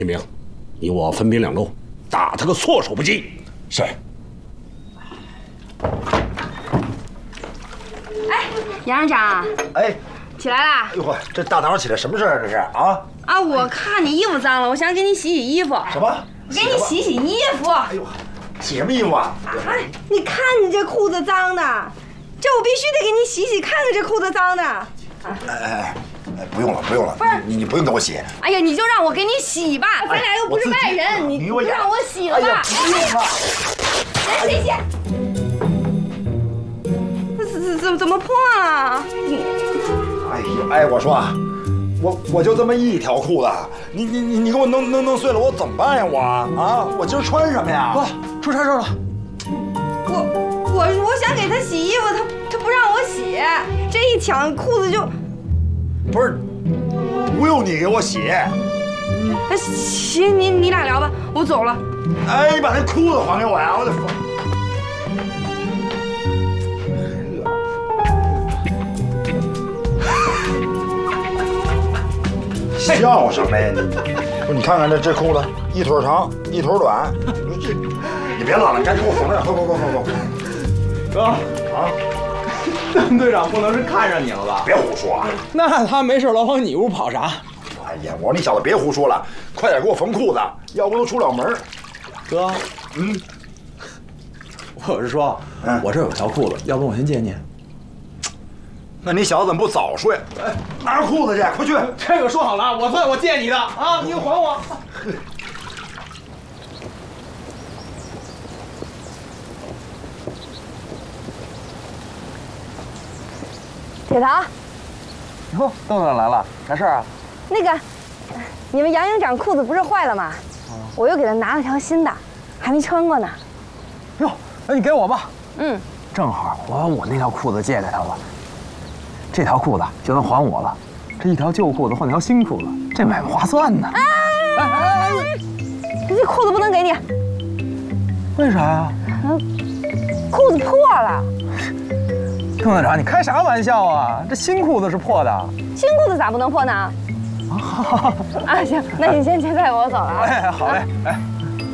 李明，你我分兵两路，打他个措手不及。 是。 哎，杨营长， 哎， 起来啦！ 哎呦呵，这大早上起来什么事儿？这是啊？ 啊，我看你衣服脏了，我想给你洗洗衣服。 什么？ 给你洗洗衣服。 哎呦，洗什么衣服啊？ 哎，你看你这裤子脏的，这我必须得给你洗洗，看看这裤子脏的。 哎，不用了，不用了， 不是你不用给我洗。 哎呀，你就让我给你洗吧，咱俩又不是外人，你就让我洗了吧。 不用了。 来洗洗。怎么破了？ 哎呦，哎，我说啊，我就这么一条裤子，你给我弄碎了，我怎么办呀？我今儿穿什么呀？ 出啥事了？ 我想给他洗衣服，他不让我洗，这一抢裤子就。 不是，不用你给我洗。 行，你俩聊吧，我走了。 哎，你把那裤子还给我呀！我得。笑什么呀你？你看看这裤子，一腿长一腿短，你别老了，你赶紧给我缝上，快！ 哥啊，邓队长不能是看上你了吧？ 别胡说啊！ 那他没事老往你屋跑啥？ 哎呀，我说你小子别胡说了，快点给我缝裤子，要不都出不了门。 哥，我是说，我这有条裤子，要不我先借你？ 那你小子怎么不早睡？哎，拿着裤子去，快去！ 这个说好了，我借你的啊，你还我。 铁堂， 哟，邓队长来了，啥事儿啊？ 那个，你们杨营长裤子不是坏了吗？我又给他拿了条新的，还没穿过呢。 哟，那你给我吧。 正好我把我那条裤子借给他了，这条裤子就能还我了。这一条旧裤子换条新裤子，这买卖划算呢。 这裤子不能给你， 为啥呀？ 裤子破了。 邓队长，你开啥玩笑啊？这新裤子是破的。 新裤子咋不能破呢？啊，行，那你先带我走了啊。 哎，好嘞，哎。